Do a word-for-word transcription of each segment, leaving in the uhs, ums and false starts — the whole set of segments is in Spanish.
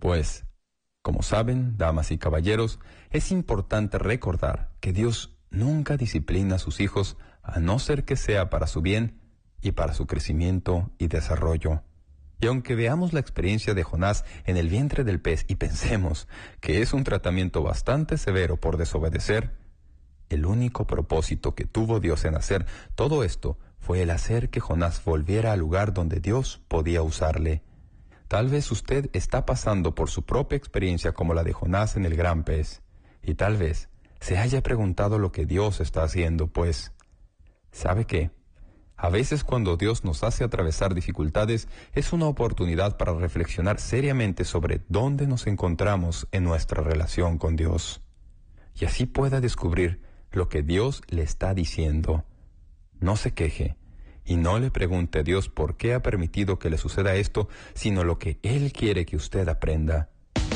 Pues, como saben, damas y caballeros, es importante recordar que Dios nunca disciplina a sus hijos a no ser que sea para su bien y para su crecimiento y desarrollo. Y aunque veamos la experiencia de Jonás en el vientre del pez y pensemos que es un tratamiento bastante severo por desobedecer, el único propósito que tuvo Dios en hacer todo esto fue el hacer que Jonás volviera al lugar donde Dios podía usarle. Tal vez usted está pasando por su propia experiencia como la de Jonás en el gran pez, y tal vez se haya preguntado lo que Dios está haciendo, pues, ¿sabe qué? A veces cuando Dios nos hace atravesar dificultades es una oportunidad para reflexionar seriamente sobre dónde nos encontramos en nuestra relación con Dios. Y así pueda descubrir lo que Dios le está diciendo. No se queje y no le pregunte a Dios por qué ha permitido que le suceda esto, sino lo que Él quiere que usted aprenda.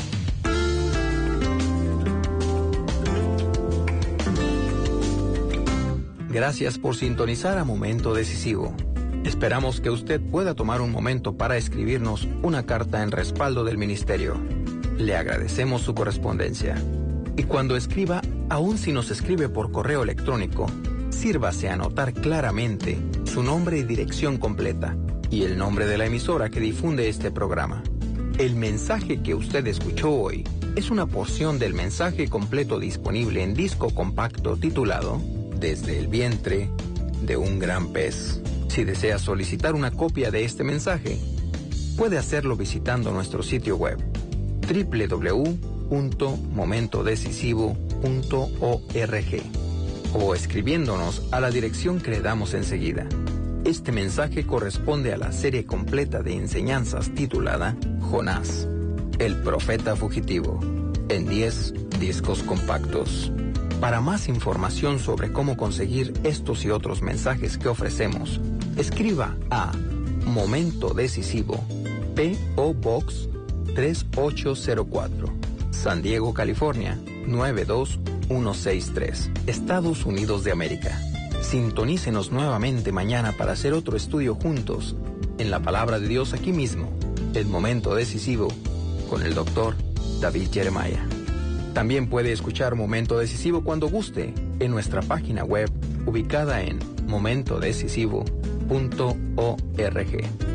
Gracias por sintonizar a Momento Decisivo. Esperamos que usted pueda tomar un momento para escribirnos una carta en respaldo del ministerio. Le agradecemos su correspondencia. Y cuando escriba, aun si nos escribe por correo electrónico, sírvase a anotar claramente su nombre y dirección completa y el nombre de la emisora que difunde este programa. El mensaje que usted escuchó hoy es una porción del mensaje completo disponible en disco compacto titulado Desde el vientre de un gran pez. Si desea solicitar una copia de este mensaje, puede hacerlo visitando nuestro sitio web doble u doble u doble u punto momento decisivo punto org o escribiéndonos a la dirección que le damos enseguida. Este mensaje corresponde a la serie completa de enseñanzas titulada Jonás, el profeta fugitivo, en diez discos compactos. Para más información sobre cómo conseguir estos y otros mensajes que ofrecemos, escriba a Momento Decisivo, P O Box tres ocho cero cuatro, San Diego, California, nueve dos uno seis tres, Estados Unidos de América. Sintonícenos nuevamente mañana para hacer otro estudio juntos en la Palabra de Dios aquí mismo, El Momento Decisivo, con el doctor David Jeremiah. También puede escuchar Momento Decisivo cuando guste en nuestra página web ubicada en momento decisivo punto org.